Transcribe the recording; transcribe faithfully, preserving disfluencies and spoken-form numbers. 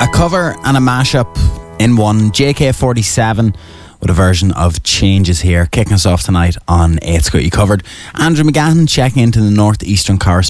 A cover and a mashup in one. J K forty-seven with a version of Changes Here, kicking us off tonight on It's Got You Covered. Andrew McGahan checking into the Northeastern correspondent